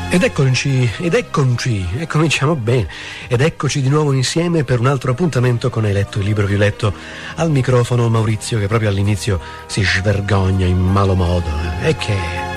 Ed eccoci, e cominciamo bene. Ed eccoci di nuovo insieme per un altro appuntamento con Hai letto il libro Violetto. Al microfono Maurizio, che proprio all'inizio si svergogna in malo modo. E che